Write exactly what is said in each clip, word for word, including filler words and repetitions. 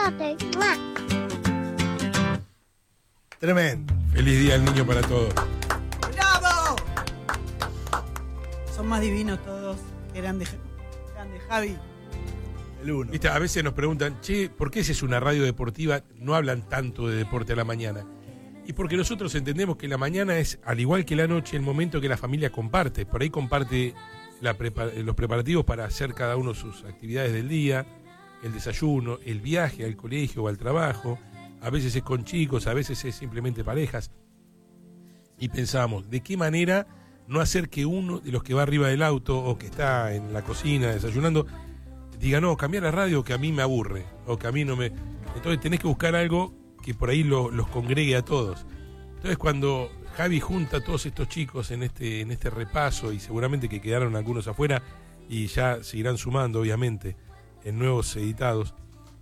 besote. ¡Mua! Tremendo. Feliz Día del Niño para todos. ¡Bravo! Son más divinos todos. Grande, grande Javi. El uno. Viste, a veces nos preguntan, che, ¿por qué si es una radio deportiva no hablan tanto de deporte a la mañana? Y porque nosotros entendemos que la mañana es, al igual que la noche, el momento que la familia comparte. Por ahí comparte la prepar- los preparativos para hacer cada uno sus actividades del día, el desayuno, el viaje al colegio o al trabajo. A veces es con chicos, a veces es simplemente parejas. Y pensamos, ¿de qué manera no hacer que uno de los que va arriba del auto o que está en la cocina desayunando diga, no, cambiar la radio que a mí me aburre o que a mí no me... Entonces tenés que buscar algo que por ahí lo, los congregue a todos. Entonces cuando Javi junta a todos estos chicos en este, en este repaso, y seguramente que quedaron algunos afuera y ya seguirán sumando obviamente en nuevos editados,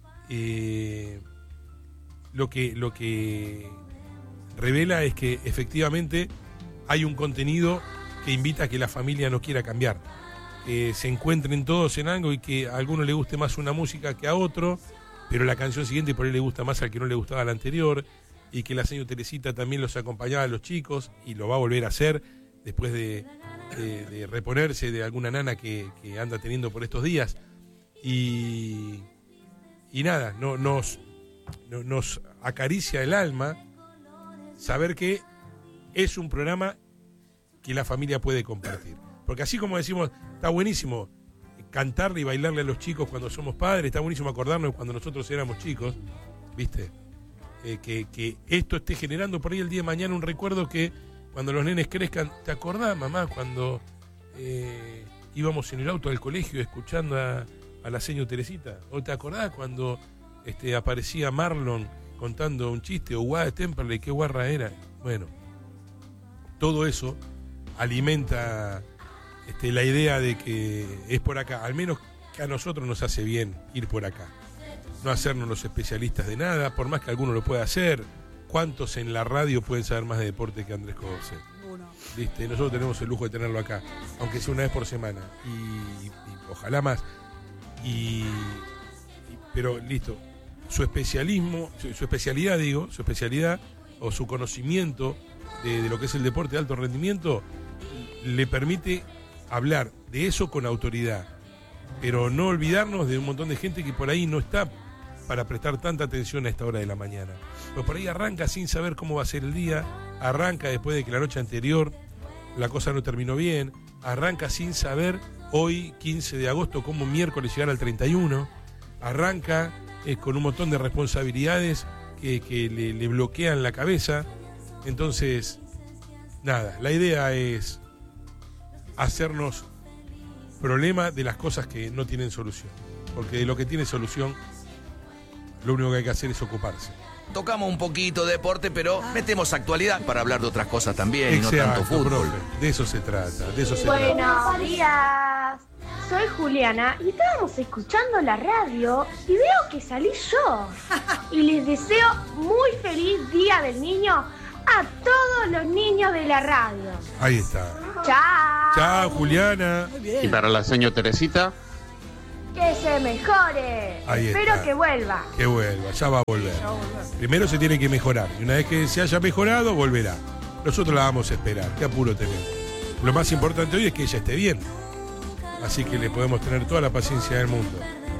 eh, lo que, lo que revela es que efectivamente hay un contenido que invita a que la familia no quiera cambiar, que se encuentren todos en algo y que a alguno le guste más una música que a otro, pero la canción siguiente por ahí le gusta más al que no le gustaba la anterior, y que la señora Teresita también los acompañaba a los chicos y lo va a volver a hacer después de, de, de reponerse de alguna nana que, que anda teniendo por estos días. Y, y nada, no, nos, no, nos acaricia el alma saber que es un programa que la familia puede compartir. Porque así como decimos, está buenísimo cantarle y bailarle a los chicos cuando somos padres, está buenísimo acordarnos cuando nosotros éramos chicos, ¿viste? Eh, que, que esto esté generando por ahí el día de mañana un recuerdo que cuando los nenes crezcan, ¿te acordás, mamá, cuando eh, íbamos en el auto al colegio escuchando a, a la señora Teresita? ¿O te acordás cuando este, aparecía Marlon contando un chiste, o Guada de Temperley, qué guarra era? Bueno, todo eso alimenta este, la idea de que es por acá, al menos que a nosotros nos hace bien ir por acá. No hacernos los especialistas de nada, por más que alguno lo pueda hacer. ¿Cuántos en la radio pueden saber más de deporte que Andrés Cobce? Uno. ¿Viste? Nosotros tenemos el lujo de tenerlo acá, aunque sea una vez por semana. Y, y ojalá más. Y, y, pero listo, su especialismo, su, su especialidad, digo, su especialidad o su conocimiento de, de lo que es el deporte de alto rendimiento le permite hablar de eso con autoridad. Pero no olvidarnos de un montón de gente que por ahí no está para prestar tanta atención a esta hora de la mañana. Pues por ahí arranca sin saber cómo va a ser el día, arranca después de que la noche anterior la cosa no terminó bien, arranca sin saber hoy, quince de agosto, cómo miércoles llegar al treinta y uno, arranca eh, con un montón de responsabilidades que, que le, le bloquean la cabeza. Entonces, nada, la idea es hacernos problema de las cosas que no tienen solución, porque de lo que tiene solución lo único que hay que hacer es ocuparse. Tocamos un poquito de deporte, pero metemos actualidad para hablar de otras cosas también. Exacto, y no tanto fútbol. profe, de eso se trata, de eso se Buenos trata. días. Soy Juliana y estábamos escuchando la radio y veo que salí yo. Y les deseo muy feliz Día del Niño a todos los niños de la radio. Ahí está. Chao. Chao, Juliana. Muy bien. Y para la señora Teresita, Que se mejore. Ahí Espero está. que vuelva. Que vuelva, ya va a volver. Ya va a volver. Primero se tiene que mejorar y una vez que se haya mejorado, volverá. Nosotros la vamos a esperar, qué apuro tenemos. Lo más importante hoy es que ella esté bien. Así que le podemos tener toda la paciencia del mundo.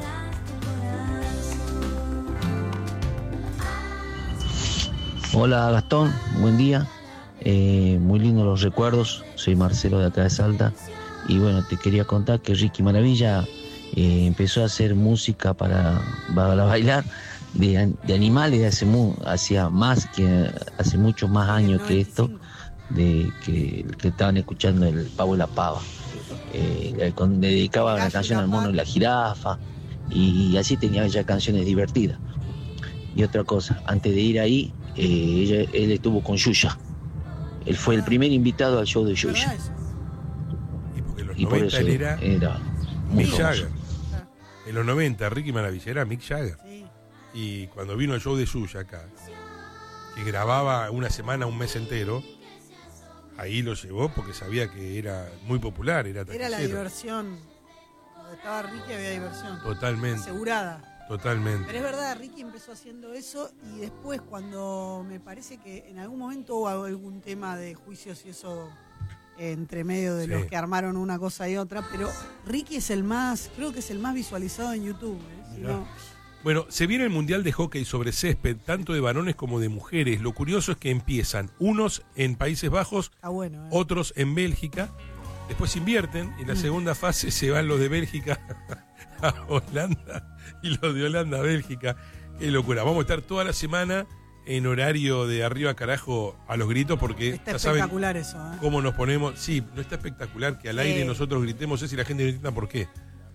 Hola Gastón, buen día. Eh, muy lindos los recuerdos. Soy Marcelo de acá de Salta. Y bueno, te quería contar que Ricky Maravilla eh, empezó a hacer música para, para bailar de, de animales de hace mu, hacía más que hace muchos más años que esto, de que, que estaban escuchando el Pavo y la Pava. Eh, con, le dedicaba una canción al mono y la jirafa, y así tenía ya canciones divertidas. Y otra cosa, antes de ir ahí, eh, ella, él estuvo con Yuya. Él fue el primer invitado al show de Yuya. Y porque en los Y por noventa eso él era era muy Mick famoso. Jagger. En los noventa Ricky Maravilla era Mick Jagger. Sí. Y cuando vino el show de Yuya acá, que grababa una semana, un mes entero, ahí lo llevó porque sabía que era muy popular, era Era la taquillero. diversión. Donde estaba Ricky había diversión. Totalmente, Asegurada. Totalmente. Pero es verdad, Ricky empezó haciendo eso y después cuando me parece que en algún momento hubo algún tema de juicios y eso eh, entre medio de Sí. los que armaron una cosa y otra, pero Ricky es el más, creo que es el más visualizado en YouTube. ¿eh? Si Mirá. no, Bueno, se viene el Mundial de Hockey sobre césped, tanto de varones como de mujeres. Lo curioso es que empiezan unos en Países Bajos, está bueno. ¿eh? otros en Bélgica, después invierten y en la Mm. segunda fase se van los de Bélgica a Holanda y los de Holanda a Bélgica. Qué locura. Vamos a estar toda la semana en horario de arriba carajo a los gritos porque Está ya saben espectacular eso. ¿eh? cómo nos ponemos. Sí, no está espectacular que al Sí. aire nosotros gritemos, sé si la gente no entienda por qué.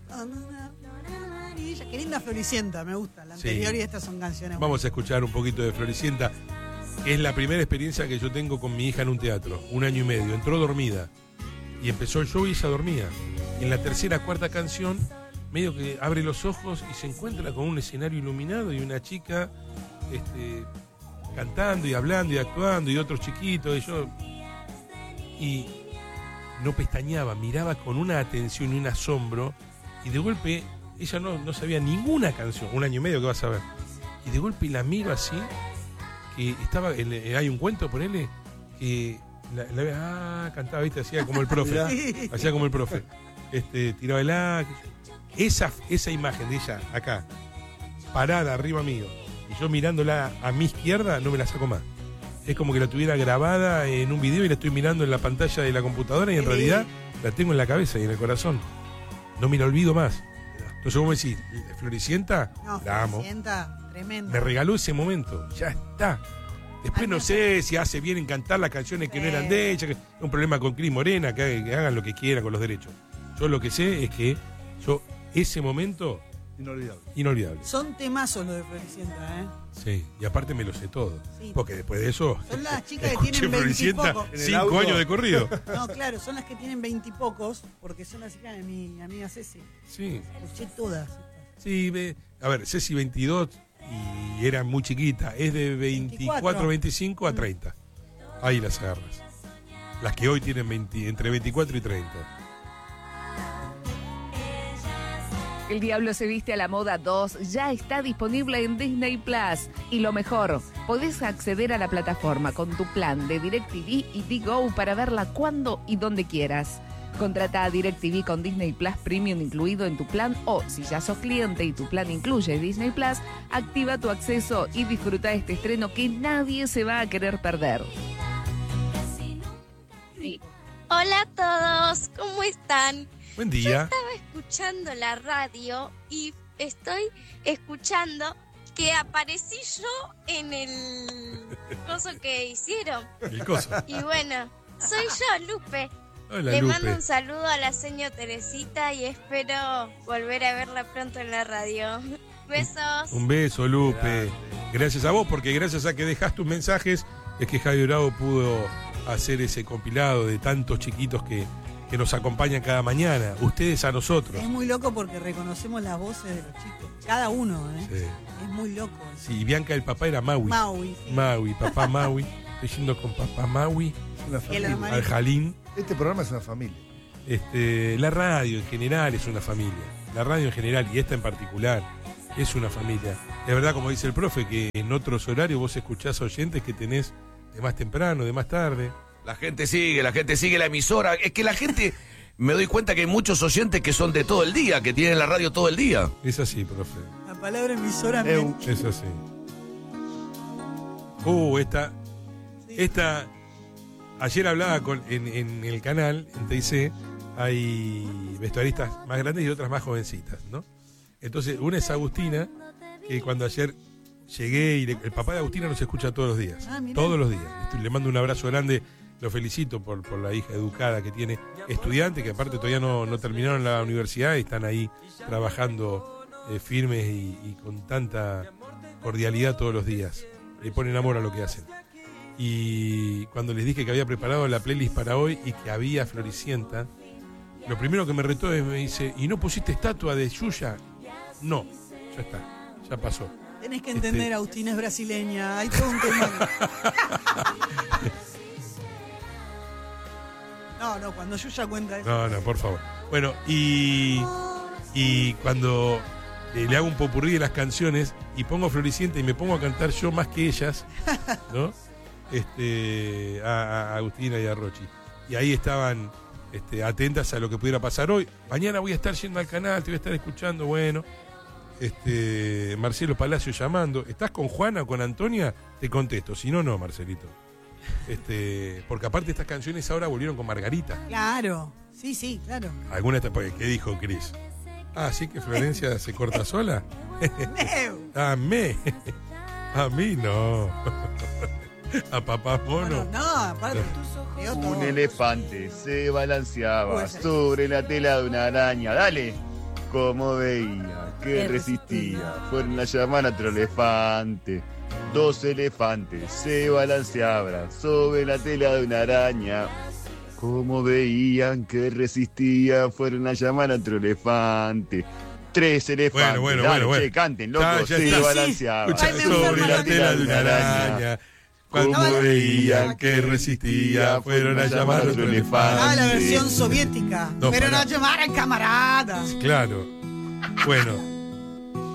Qué linda Floricienta, me gusta. La Sí. anterior y estas son canciones. Vamos a escuchar un poquito de Floricienta, que es la primera experiencia que yo tengo con mi hija en un teatro, un año y medio. Entró dormida y empezó el show y ella dormía. Y en la tercera, cuarta canción, medio que abre los ojos y se encuentra con un escenario iluminado y una chica este, cantando y hablando y actuando y otros chiquitos. Y yo. Y no pestañeaba, miraba con una atención y un asombro. Y de golpe, ella no, no sabía ninguna canción, un año y medio que vas a ver. Y de golpe la miro así, que estaba, en- eh, hay un cuento, ponele, que la, la- ah, cantaba, viste, hacía como el profe, Sí. hacía como el profe, este, tiraba el ah, que- esa, esa imagen de ella, acá, parada arriba mío, y yo mirándola a mi izquierda, no me la saco más. Es como que la tuviera grabada en un video y la estoy mirando en la pantalla de la computadora y en Sí. realidad la tengo en la cabeza y en el corazón. No me la olvido más. Entonces vos me decís, Floricienta, No, la amo. Floricienta, tremendo. Me regaló ese momento, ya está. Después Ay, no no sé si hace bien en cantar las canciones que no eran de ella, que es un problema con Cris Morena, que, que hagan lo que quieran con los derechos. Yo lo que sé es que yo, ese momento, Inolvidable. inolvidable. Son temazos los de Floricienta, ¿eh? Sí, y aparte me lo sé todo. Sí. Porque después de eso, Son las chicas que escuché tienen Floricienta veintipocos. En el cinco auto. años de corrido. No, claro, son las que tienen veintipocos, porque son las hijas de mi amiga Ceci. Sí, Escuché todas. sí, ve- a ver, Ceci veintidós y era muy chiquita, es de veinticuatro, veinticuatro. veinticinco a treinta. Ahí las agarras. Las que hoy tienen veinte, entre veinticuatro y treinta. El Diablo se viste a la moda dos ya está disponible en Disney Plus. Y lo mejor, podés acceder a la plataforma con tu plan de DirecTV y Tigo para verla cuando y donde quieras. Contrata a DirecTV con Disney Plus Premium incluido en tu plan o, si ya sos cliente y tu plan incluye Disney Plus, activa tu acceso y disfruta este estreno que nadie se va a querer perder. Hola a todos, ¿cómo están? Buen Yo día. estaba escuchando la radio y estoy escuchando que aparecí yo en el coso que hicieron. El coso. Y bueno, soy yo, Lupe. Hola, Le Lupe. mando un saludo a la señora Teresita y espero volver a verla pronto en la radio. Besos. Un beso, Lupe. Gracias a vos, porque gracias a que dejaste tus mensajes es que Javi Bravo pudo hacer ese compilado de tantos chiquitos que, que nos acompañan cada mañana. Ustedes a nosotros. Es muy loco porque reconocemos las voces de los chicos. Cada uno, ¿eh? Sí. Es muy loco. Sí, y Bianca, el papá era Maui. Maui. Sí. Maui, papá Maui. Estoy yendo con papá Maui Es una Y el familia. hermano. al Jalín. Este programa es una familia. Este, la radio en general es una familia. La radio en general y esta en particular es una familia. Es verdad, como dice el profe, que en otros horarios vos escuchás oyentes que tenés de más temprano, de más tarde. La gente sigue, la gente sigue la emisora. Es que la gente, me doy cuenta que hay muchos oyentes que son de todo el día, que tienen la radio todo el día. Es así, profe. La palabra emisora me... Eu. Es así. Uh, esta. Esta. Ayer hablaba con, en, en el canal, en T I C, hay vestuaristas más grandes y otras más jovencitas, ¿no? Entonces, una es Agustina, que cuando ayer llegué y le- el papá de Agustina nos escucha todos los días. Ah, mirá. Todos los días. Estoy- le mando un abrazo grande, lo felicito por, por la hija educada que tiene, estudiante, que aparte todavía no, no terminaron la universidad y están ahí trabajando eh, firmes y, y con tanta cordialidad todos los días. Le ponen amor a lo que hacen. Y cuando les dije que había preparado la playlist para hoy y que había Floricienta, lo primero que me retó es, me dice, ¿y no pusiste estatua de Yuya? No, ya está, ya pasó. Tenés que entender, Este- Agustina es brasileña. Hay todo un tema. No, no, cuando yo ya cuenta eso. No, no, por favor. Bueno, y, y cuando eh, le hago un popurrí de las canciones y pongo Floricienta y me pongo a cantar yo más que ellas, ¿no? Este, a, a Agustina y a Rochi. Y ahí estaban este, atentas a lo que pudiera pasar hoy. Mañana voy a estar yendo al canal, te voy a estar escuchando, bueno. Este, Marcelo Palacio llamando. ¿Estás con Juana o con Antonia? Te contesto. Si no, no, Marcelito. Este, porque aparte estas canciones ahora volvieron con Margarita. Claro, sí, sí, claro. ¿Alguna está? ¿Qué dijo Cris? Ah, sí que Florencia se corta sola. A mí. A mí no. A papá mono. No, no, aparte. No. Un elefante se balanceaba sobre la tela de una araña. Dale. Como veía que resistía, fueron a llamar a otro elefante. Dos elefantes se balanceaban sobre la tela de una araña. Como veían que resistía, fueron a llamar a otro elefante. Tres elefantes, bueno, bueno, dale, bueno, che, bueno. canten, loco, Ah, se está. balanceaban Sí. Sobre la tela de una araña. Cuando No, veían que resistía, fueron a llamar a otro elefante. Ah, la versión soviética. No, Pero pará. no llamaran camaradas. Claro. Bueno.